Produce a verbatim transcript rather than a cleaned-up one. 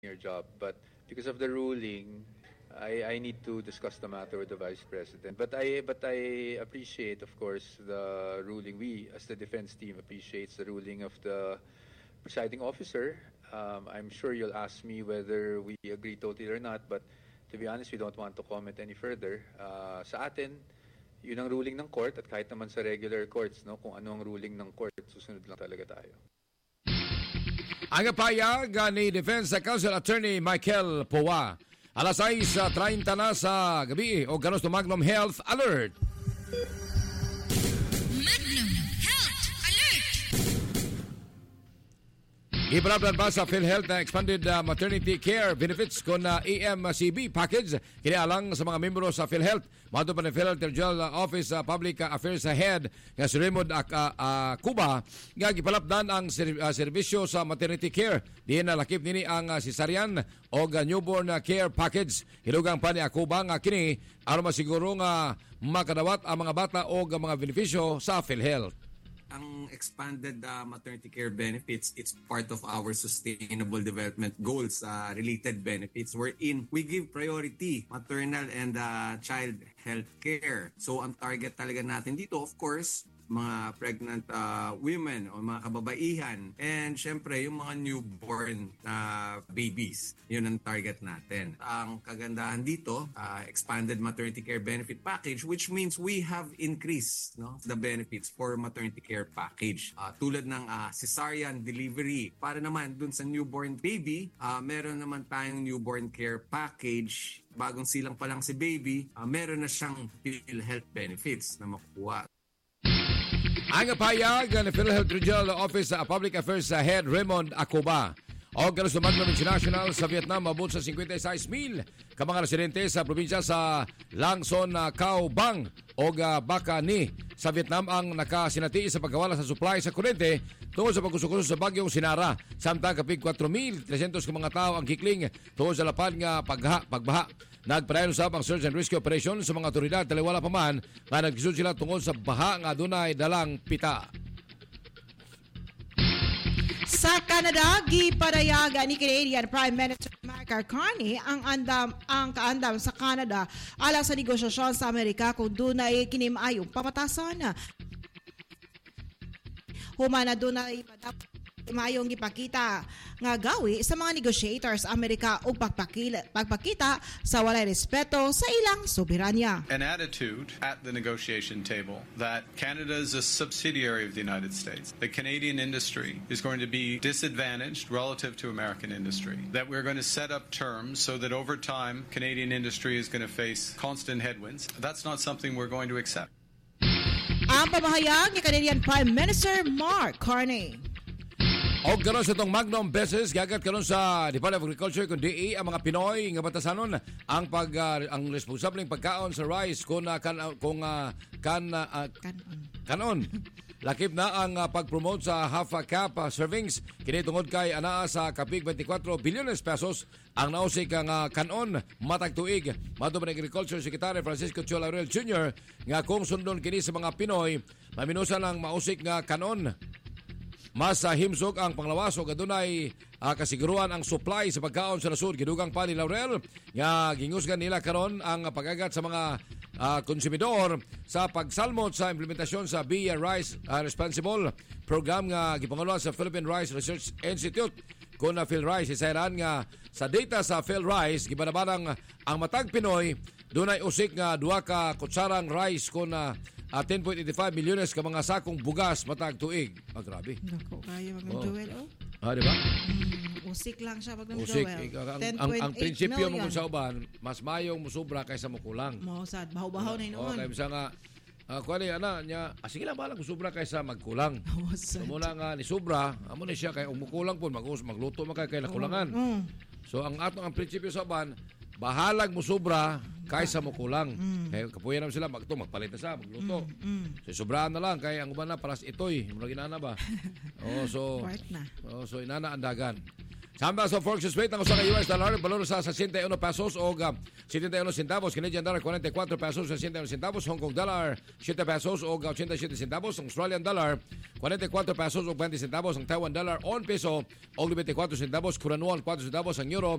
your job. But because of the ruling, I, I need to discuss the matter with the Vice President. But I but I appreciate, of course, the ruling. We, as the defense team, appreciates the ruling of the presiding officer. Um, I'm sure you'll ask me whether we agree totally or not, but to be honest, we don't want to comment any further. Uh, sa atin, yun ang ruling ng court, at kahit naman sa regular courts, no, kung ano ang ruling ng court, susunod lang talaga tayo. Ang payag ni Defense Counsel Attorney Michael Powa. Alas sais treinta na sa gabi o ganos to Magnum Health Alert. Magnum Health Alert. Ipanaplan pa sa PhilHealth na expanded uh, maternity care benefits kon uh, E M C B package kinialang sa mga membro sa PhilHealth. Mato pa ni PhilHealth Regional Office uh, Public Affairs Head nga si Raymond uh, uh, Cuba nga gipalapdan ang ser- uh, serbisyo sa maternity care. Diin na lakip nini ang uh, cesarean o uh, newborn uh, care package. Hinugang pa ni Cuba nga kini aron masiguro nga makadawat ang mga bata o uh, mga benepisyo sa PhilHealth. Ang expanded uh, maternity care benefits, it's part of our sustainable development goals, uh, related benefits, wherein we give priority maternal and uh, child health care. So ang target talaga natin dito, of course, mga pregnant uh, women o mga kababaihan, and syempre yung mga newborn uh, babies. Yun ang target natin. Ang kagandahan dito, uh, expanded maternity care benefit package, which means we have increased, no, the benefits for maternity care package. Uh, tulad ng uh, cesarean delivery. Para naman dun sa newborn baby, uh, meron naman tayong newborn care package. Bagong silang pa lang si baby, uh, meron na siyang PhilHealth benefits na makukuha. Ang payag ng PhilHealth Regional Office sa Public Affairs sa Head Raymond Acoba. O ganos ng Magnum International sa Vietnam mabot sa fifty-six mil ka mga residente sa probinsya sa Langson, Cao Bang o Baka Ni sa Vietnam ang nakasinati sa pagkawala sa supply sa kuryente tungkol sa pagkusukuso sa bagyong Sinara. Samtang kapig four thousand three hundred ka mga tao ang kikling tungkol sa lapad nga pagha, pagbaha. Nagpadayon usab ang search and rescue operation sa mga otoridad taliwala pa man nga nagkisud sila tungkol sa baha nga dunay dalang pita. Sa Canada, gipadayagan ni Canadian Prime Minister Mark Carney ang andam ang kaandam sa Canada alang sa negosasyon sa Amerika kung dunay kinimayong papatasan. Humana dunay mayong gipakita nga gawi sa mga negotiators sa Amerika ug pagpakita, pagpakita sa walay respeto sa ilang soberanya. An attitude at the negotiation table that Canada is a subsidiary of the United States. The Canadian industry is going to be disadvantaged relative to American industry. That we're going to set up terms so that over time Canadian industry is going to face constant headwinds. That's not something we're going to accept. Ang pamahayag ni Canadian Prime Minister Mark Carney. O karon sa itong Magnum Beses, gagat karon sa Department of Agriculture kundi ang mga Pinoy nga batasanon ang pag uh, ang responsableng pagkaon sa rice kung uh, kan uh, kung uh, kan uh, kanon. kanon. Lakip na ang uh, pag-promote sa half a cup uh, servings kini tungod kay anaa sa kapig twenty-four bilyones pesos ang nausik ang uh, kanon matag tuig. Madto man Agriculture Secretary Francisco Chua Laurel Junior nga kung sundon kini sa mga Pinoy, maminusan ang mausik nga kanon. Mas uh, himsog ang panglawas o adunay uh, kasiguruhan ang supply sa pagkaon sa nasud. Gidugang pa ni Laurel nga gingusgan nila karon ang pag-agat sa mga uh, konsumidor sa pagsalmot sa implementasyon sa B I A Rice uh, Responsible program nga gipanguluan sa Philippine Rice Research Institute kun na PhilRice. Isairan nga sa data sa PhilRice gibanabanang ang matag Pinoy dunay usik nga duha ka kutsarang rice kun na uh, ten point eight five milyones ka mga sakong bugas matag tuig. Ah, grabe. Nako, kaya mag oh. Joel, oh. Ah, di ba? Mm, usik lang siya pag usik. Joel. Ang, ang, ang prinsipyo mo sa uban, mas mayong musubra kaysa mukulang. Mausad, bahaw-bahaw na yun. O, kaya misa nga, uh, kuha niya, ana, niya, ah, sige lang, bahala musubra kaysa magkulang. So, muna nga ni subra, amo na siya, kaya umukulang po, mag magluto man kaya kaya nakulangan. Oh, mm. So, ang atong ang prinsipyo sa uban, bahalag mo sobra kaysa mo kulang. Mm. Kaya kapuyan naman sila, mag, ito, magpalit na siya, magluto. Mm. Mm. So, sobraan na lang, kaya ang uban na, paras ito'y, mula ginana ba? oh, so, na. Oh, so, inana andagan. Samba sa Forex rate ng usang U S dollar, balon sa sixty-one pesos o uh, seventy-one centavos, Canadian dollar forty-four pesos, sixty-one centavos, Hong Kong dollar seven pesos o eighty-seven centavos, Australian dollar forty-four pesos o twenty centavos, ang Taiwan dollar one peso o twenty-four centavos, Korean won four centavos, ang euro